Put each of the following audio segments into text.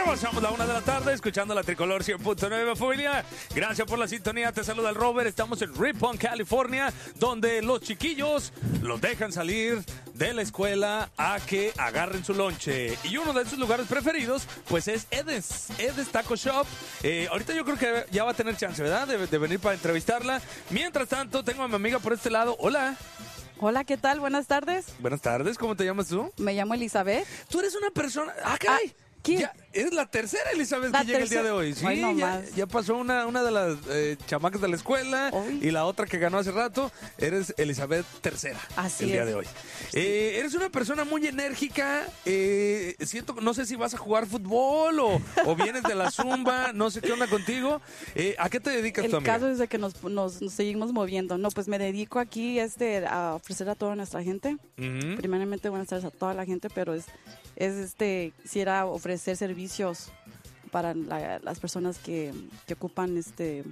Pasamos la 1 de la tarde escuchando la Tricolor 100.9, familia. Gracias por la sintonía. Te saluda el Robert. Estamos en Ripon, California, donde los chiquillos los dejan salir de la escuela a que agarren su lonche. Y uno de sus lugares preferidos, pues es Edes Taco Shop. Ahorita yo creo que ya va a tener chance, ¿verdad? De venir para entrevistarla. Mientras tanto, tengo a mi amiga por este lado. Hola. Hola, ¿qué tal? Buenas tardes. Buenas tardes. ¿Cómo te llamas tú? Me llamo Elizabeth. Tú eres una persona... ¡Ah, caray! ¿Quién? Ya, eres la tercera Elizabeth La que llega el día tercera. de hoy. Sí, Ay, no ya, más. ya pasó una de las chamacas de la escuela. Uy. Y la otra que ganó hace rato. Eres Elizabeth tercera. Así el día es. de hoy. Eres una persona muy enérgica. Siento, no sé si vas a jugar fútbol o vienes de la zumba. No sé qué onda contigo. ¿A qué te dedicas tú, El amiga? caso es de que nos seguimos moviendo. No, pues me dedico aquí a ofrecer a toda nuestra gente. Ujú. Primeramente, buenas tardes a toda la gente, pero quisiera ofrecer servicios para las personas que ocupan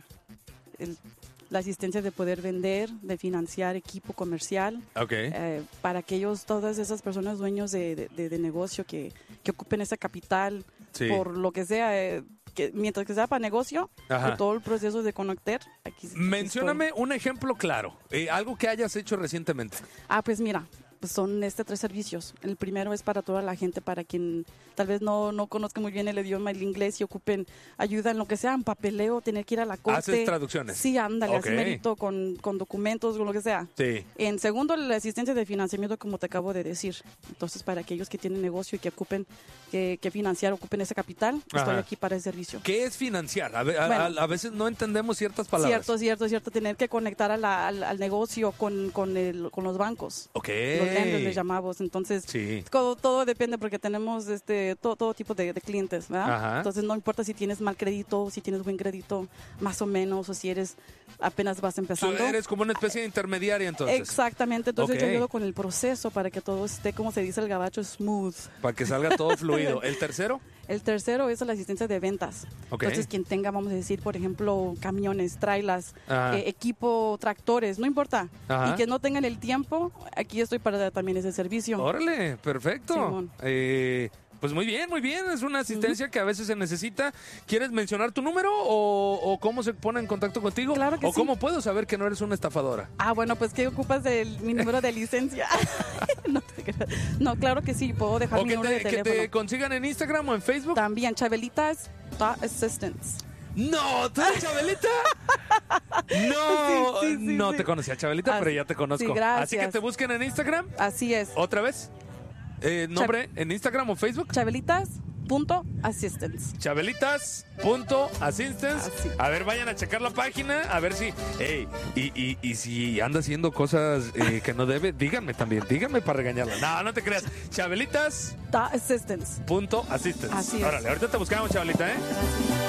la asistencia de poder vender, de financiar equipo comercial. Ok. Para aquellos, todas esas personas dueños de negocio que ocupen ese capital, Sí. por lo que sea, mientras que sea para negocio, Ajá. por todo el proceso de conectar. Aquí Mencióname un ejemplo claro. Algo que hayas hecho recientemente. pues mira, pues son 3 servicios. El primero es para toda la gente, para quien tal vez no conozca muy bien el idioma, el inglés, y ocupen ayuda en lo que sea, en papeleo, tener que ir a la corte. ¿Haces traducciones? Sí, ándale, Ok. así merito, con documentos, con lo que sea. Sí. En segundo, la asistencia de financiamiento, como te acabo de decir. Entonces, para aquellos que tienen negocio y que ocupen, que financiar, ocupen ese capital, estoy Ajá. aquí para ese servicio. ¿Qué es financiar? Bueno. A veces no entendemos ciertas palabras. Cierto. Tener que conectar al negocio con los bancos. Ok. Los lenders les llamamos. Entonces, Sí. todo depende porque tenemos todo tipo de clientes, ¿verdad? Ajá. Entonces, no importa si tienes mal crédito, si tienes buen crédito, más o menos, o si apenas vas empezando. Eres como una especie de intermediaria, entonces. Exactamente, entonces Ok. yo ayudo con el proceso para que todo esté, como se dice el gabacho, smooth. Para que salga todo fluido. ¿El tercero? El tercero es la asistencia de ventas. Ok. Entonces, quien tenga, vamos a decir, por ejemplo, camiones, trailers, Ajá. equipo, tractores, no importa. Ajá. Y que no tengan el tiempo, aquí estoy para dar también ese servicio. Órale, perfecto. Simón. Pues muy bien. Es una asistencia que a veces se necesita. ¿Quieres mencionar tu número o cómo se pone en contacto contigo? Claro que ¿O sí. cómo puedo saber que no eres una estafadora? Bueno, pues ¿qué ocupas de mi número de licencia? No te creas. No, claro que sí, puedo dejar ¿O mi que número de te teléfono. consigan en Instagram o en Facebook? También, Chabelitas Assistance. No, ¿tú eres Chabelita? No, Sí, no sí. te conocía Chabelita, pero ya te conozco. Sí, gracias. Así que te busquen en Instagram. Así es. ¿Otra vez? ¿Nombre en Instagram o Facebook? Chabelitas.assistance. Chabelitas.assistance. Así. A ver, vayan a checar la página, a ver si... y si anda haciendo cosas que no debe, díganme para regañarla. No te creas. Chabelitas.assistance. Assistance. Así es. Órale, ahorita te buscamos, Chabelita, ¿eh?